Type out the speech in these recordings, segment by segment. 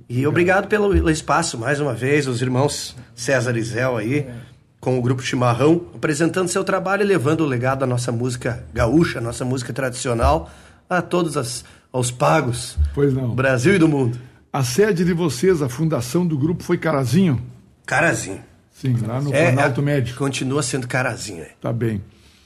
E obrigado pelo espaço, mais uma vez, os irmãos César e Zé aí, com o Grupo Chimarrão, apresentando seu trabalho e levando o legado da nossa música gaúcha, nossa música tradicional, a todos aos pagos do Brasil e do mundo. A sede de vocês, a fundação do grupo foi Carazinho? Carazinho. Sim, lá no Planalto Médico. Continua sendo Carazinho. Tá bem.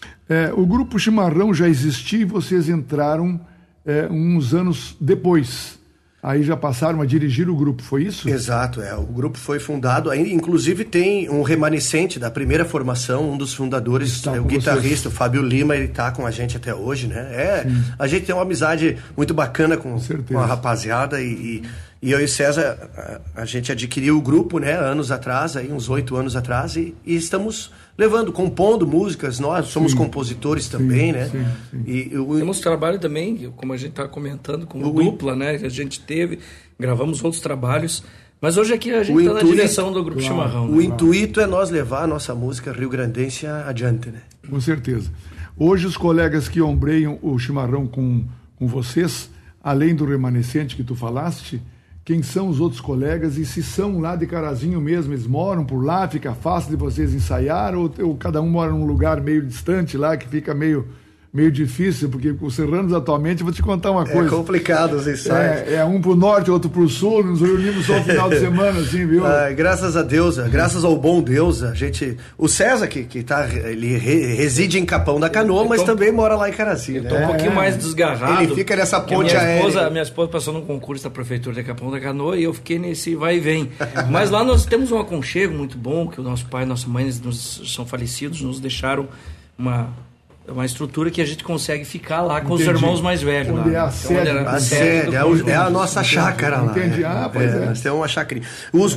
O Grupo Chimarrão já existia e vocês entraram uns anos depois. Aí já passaram a dirigir o grupo, foi isso? Exato, o grupo foi fundado, inclusive tem um remanescente da primeira formação, um dos fundadores, o guitarrista, o Fábio Lima, ele tá com a gente até hoje, né? A gente tem uma amizade muito bacana com a rapaziada e eu e o César, a gente adquiriu o grupo, né, anos atrás, aí, uns 8 anos atrás, e estamos compondo músicas, nós somos compositores também, né? E temos trabalho também, como a gente está comentando, com o Dupla, né? Que a gente teve, gravamos outros trabalhos, mas hoje aqui a gente está na direção do Grupo Chimarrão. O intuito é nós levar a nossa música rio-grandense adiante, né? Com certeza. Hoje os colegas que ombreiam o Chimarrão com vocês, além do remanescente que tu falaste, quem são os outros colegas e se são lá de Carazinho mesmo, eles moram por lá, fica fácil de vocês ensaiar ou cada um mora num lugar meio distante lá que fica meio difícil, porque os serranos atualmente, vou te contar uma coisa. É complicado os ensaios. Um pro norte, outro pro sul, nos reunimos só no final de semana, assim, viu? Graças a Deus, graças ao bom Deus, o César, ele reside em Capão da Canoa, mas também mora lá em Carazinho. Né? Um pouquinho mais desgarrado. Ele fica nessa ponte aérea. Minha esposa passou num concurso da Prefeitura de Capão da Canoa e eu fiquei nesse vai e vem. Mas lá nós temos um aconchego muito bom, que o nosso pai e nossa mãe são falecidos, nos deixaram uma estrutura que a gente consegue ficar lá com os irmãos mais velhos. Onde é a sede. É a nossa chácara lá. Entendi. Nós temos uma chácara.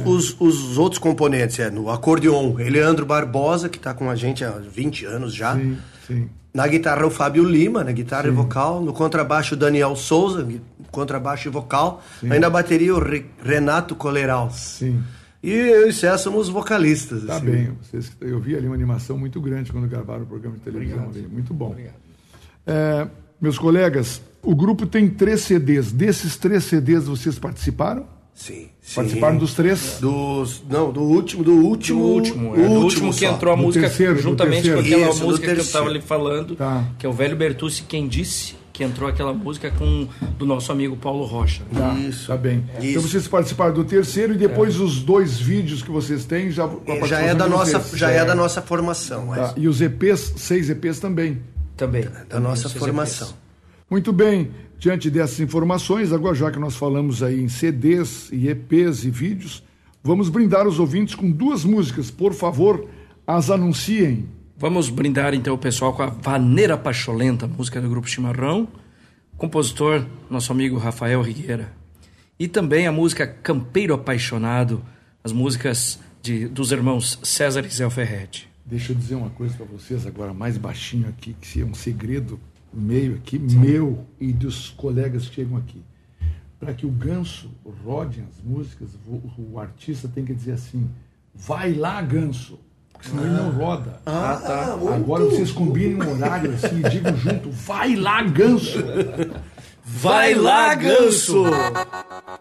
Os outros componentes, no acordeon, Eleandro Barbosa, que está com a gente há 20 anos já. Sim. Na guitarra, o Fábio Lima, na guitarra e vocal. No contrabaixo, o Daniel Souza, contrabaixo e vocal. Aí na bateria, o Renato Coleral. Sim. E eu e o César somos vocalistas. Tá bem. Eu vi ali uma animação muito grande quando gravaram o programa de televisão. Obrigado. Muito bom. Obrigado. Meus colegas, o grupo tem 3 CDs. Desses 3 CDs vocês participaram? Sim. Participaram dos 3? Do último. Do último que entrou a música juntamente com aquela música que eu estava ali falando, que é o Velho Bertucci Quem Disse, que entrou aquela música do nosso amigo Paulo Rocha. Tá bem. Então vocês participaram do terceiro e depois os 2 vídeos que vocês têm já é da nossa formação. Tá. E os EPs, 6 EPs também? Também. Da nossa formação. EPs. Muito bem. Diante dessas informações, agora já que nós falamos aí em CDs e EPs e vídeos, vamos brindar os ouvintes com 2 músicas. Por favor, as anunciem. Vamos brindar então o pessoal com a Vaneira Pacholenta, música do Grupo Chimarrão, compositor, nosso amigo Rafael Rigueira. E também a música Campeiro Apaixonado, as músicas dos irmãos César e Zé Ferretti. Deixa eu dizer uma coisa para vocês agora, mais baixinho aqui, que é um segredo meio aqui, meu e dos colegas que chegam aqui. Para que o Ganso rode as músicas, o artista tem que dizer assim, vai lá, Ganso. Porque senão ele não roda. Tá. Agora vocês combinem um horário assim e digam junto, vai lá, Ganso. Vai lá, Ganso.